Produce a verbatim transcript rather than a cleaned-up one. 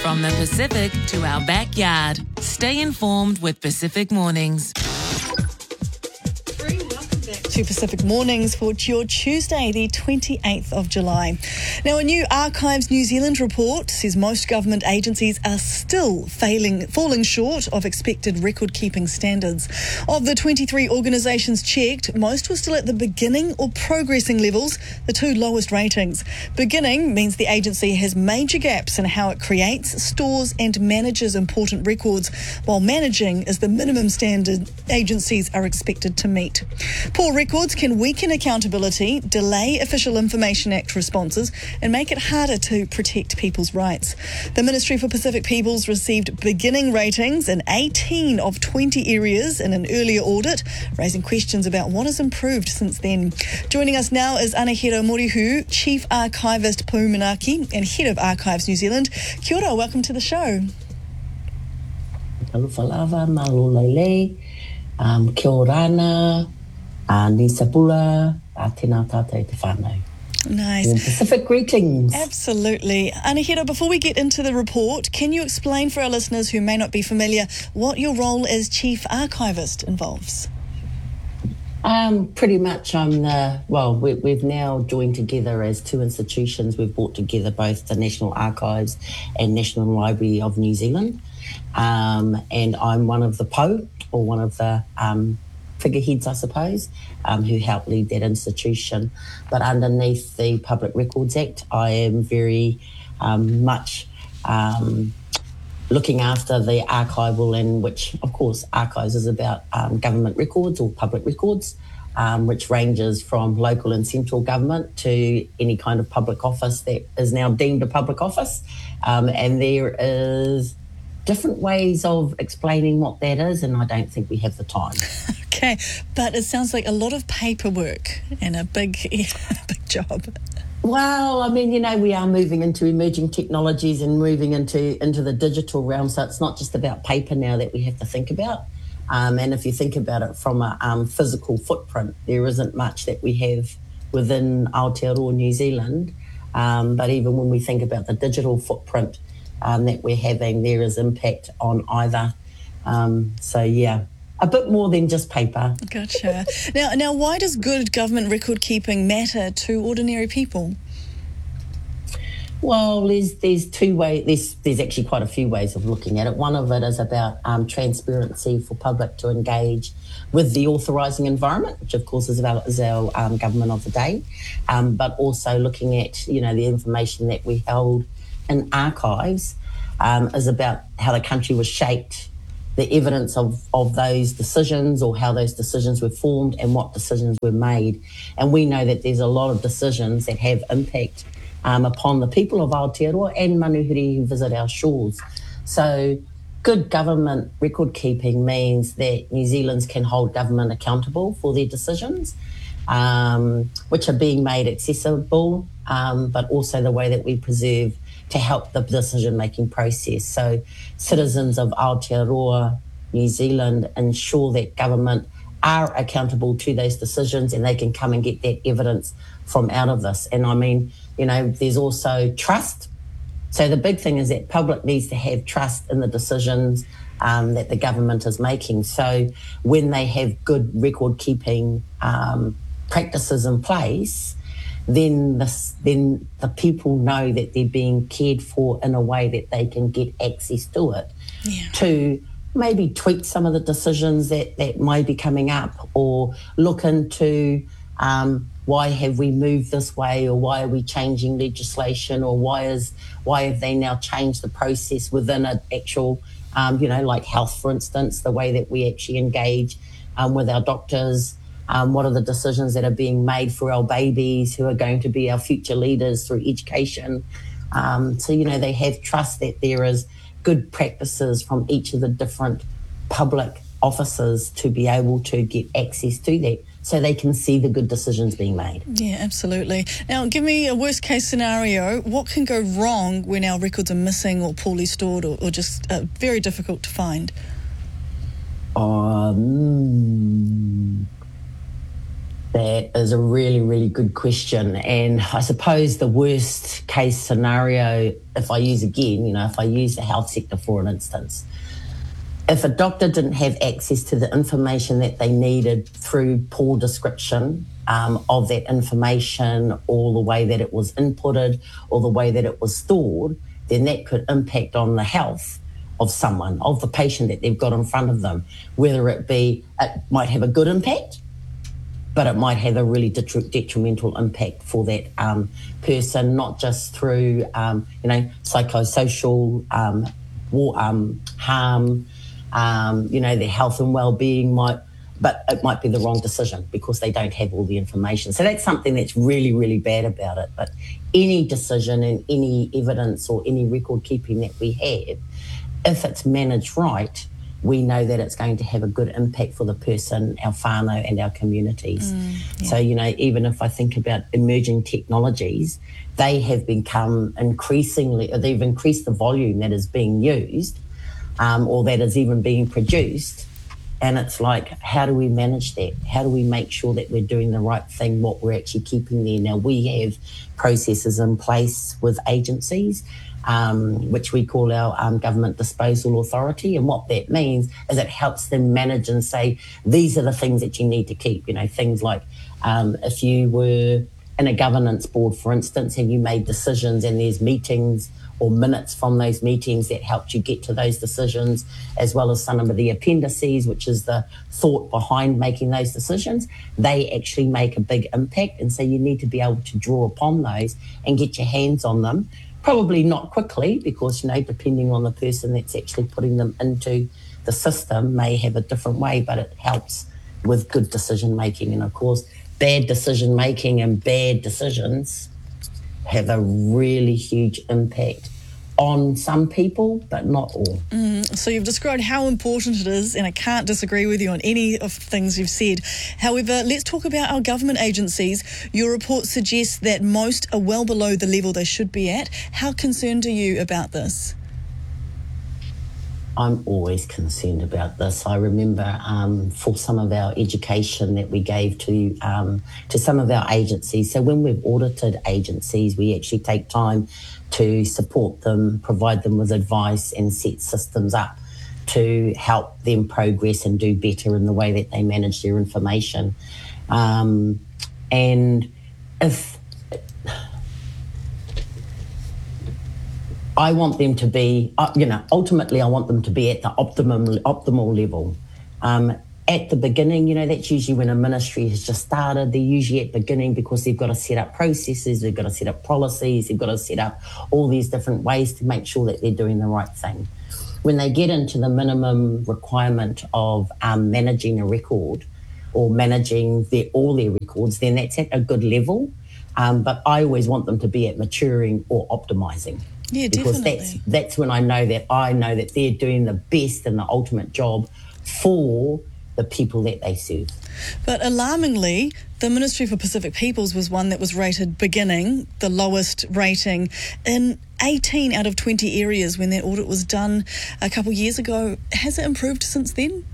From the Pacific to our backyard. Stay informed with Pacific Mornings. To Pacific Mornings for your Tuesday, the twenty-eighth of July. Now, a new Archives New Zealand report says most government agencies are still failing, falling short of expected record-keeping standards. Of the twenty-three organisations checked, most were still at the beginning or progressing levels, the two lowest ratings. Beginning means the agency has major gaps in how it creates, stores and manages important records, while managing is the minimum standard agencies are expected to meet. Poor records can weaken accountability, delay Official Information Act responses and make it harder to protect people's rights. The Ministry for Pacific Peoples received beginning ratings in eighteen of twenty areas in an earlier audit, raising questions about what has improved since then. Joining us now is Anahiro Morihu, Chief Archivist Poumanaki and Head of Archives New Zealand. Kia ora, welcome to the show. Kalufalava, malulele, um, kia orana, uh, nisapula, uh, tēnā tātou te whānau. Nice. And Pacific greetings. Absolutely. Anahiro, before we get into the report, can you explain for our listeners who may not be familiar what your role as Chief Archivist involves? Um, pretty much I'm the, well, we, we've now joined together as two institutions. We've brought together both the National Archives and National Library of New Zealand. Um, and I'm one of the P O, or one of the um, figureheads, I suppose, um, who help lead that institution. But underneath the Public Records Act, I am very um, much um, looking after the archival, and which, of course, archives is about um, government records or public records, um, which ranges from local and central government to any kind of public office that is now deemed a public office. Um, and there is different ways of explaining what that is, and I don't think we have the time. Okay, but it sounds like a lot of paperwork and a big, big job. Well, I mean, you know, we are moving into emerging technologies and moving into, into the digital realm, so it's not just about paper now that we have to think about. Um, and if you think about it from a um, physical footprint, there isn't much that we have within Aotearoa New Zealand. Um, but even when we think about the digital footprint um, that we're having, there is impact on either. Um, so, yeah. A bit more than just paper. Gotcha. Now, now, why does good government record keeping matter to ordinary people? Well, there's there's two ways. There's there's actually quite a few ways of looking at it. One of it is about um, transparency for public to engage with the authorising environment, which of course is our, is our um, government of the day, um, but also looking at, you know, the information that we held in archives um, is about how the country was shaped, the evidence of, of those decisions, or how those decisions were formed and what decisions were made. And we know that there's a lot of decisions that have impact um, upon the people of Aotearoa and Manuhiri who visit our shores. So good government record keeping means that New Zealanders can hold government accountable for their decisions, um, which are being made accessible, um, but also the way that we preserve to help the decision-making process. So citizens of Aotearoa, New Zealand, ensure that government are accountable to those decisions and they can come and get that evidence from out of this. And I mean, you know, there's also trust. So the big thing is that public needs to have trust in the decisions um, that the government is making. So when they have good record-keeping um, practices in place, then the, then the people know that they're being cared for in a way that they can get access to it, yeah, to maybe tweak some of the decisions that, that might be coming up, or look into um, why have we moved this way, or why are we changing legislation, or why is why have they now changed the process within an actual, um, you know, like health, for instance, the way that we actually engage um, with our doctors. Um, what are the decisions that are being made for our babies who are going to be our future leaders through education? Um, so, you know, they have trust that there is good practices from each of the different public offices to be able to get access to that, so they can see the good decisions being made. Yeah, absolutely. Now, give me a worst case scenario. What can go wrong when our records are missing or poorly stored, or, or just uh, very difficult to find? Um... That is a really, really good question. And I suppose the worst case scenario, if I use again, you know, if I use the health sector for an instance, if a doctor didn't have access to the information that they needed through poor description um, of that information, or the way that it was inputted, or the way that it was stored, then that could impact on the health of someone, of the patient that they've got in front of them, whether it be, it might have a good impact, but it might have a really detri- detrimental impact for that um, person, not just through, um, you know, psychosocial um, war, um, harm, um, you know, their health and well-being might, but it might be the wrong decision because they don't have all the information. So that's something that's really, really bad about it. But any decision and any evidence or any record keeping that we have, if it's managed right, we know that it's going to have a good impact for the person, our whānau and our communities. Mm, yeah. So, you know, even if I think about emerging technologies, they have become increasingly, or they've increased the volume that is being used um, or that is even being produced. And it's like, how do we manage that? How do we make sure that we're doing the right thing, what we're actually keeping there? Now, we have processes in place with agencies, Um, which we call our um, Government Disposal Authority. And what that means is it helps them manage and say, these are the things that you need to keep. You know, things like um, if you were in a governance board, for instance, and you made decisions and there's meetings or minutes from those meetings that helped you get to those decisions, as well as some of the appendices, which is the thought behind making those decisions, they actually make a big impact. And so you need to be able to draw upon those and get your hands on them. Probably not quickly because, you know, depending on the person that's actually putting them into the system may have a different way, but it helps with good decision making. And of course, bad decision making and bad decisions have a really huge impact on some people, but not all. Mm, so you've described how important it is, and I can't disagree with you on any of the things you've said. However, let's talk about our government agencies. Your report suggests that most are well below the level they should be at. How concerned are you about this? I'm always concerned about this. I remember um, for some of our education that we gave to um, to some of our agencies. So when we've audited agencies, we actually take time to support them, provide them with advice and set systems up to help them progress and do better in the way that they manage their information. Um, and if I want them to be, uh, you know, ultimately I want them to be at the optimum, optimal level. Um, at the beginning, you know, that's usually when a ministry has just started. They're usually at the beginning because they've got to set up processes, they've got to set up policies, they've got to set up all these different ways to make sure that they're doing the right thing. When they get into the minimum requirement of um, managing a record or managing their, all their records, then that's at a good level. Um, but I always want them to be at maturing or optimising. Yeah, because definitely. that's that's when I know that I know that they're doing the best and the ultimate job for the people that they serve. But alarmingly, the Ministry for Pacific Peoples was one that was rated beginning, the lowest rating, in eighteen out of twenty areas when that audit was done a couple of years ago. Has it improved since then?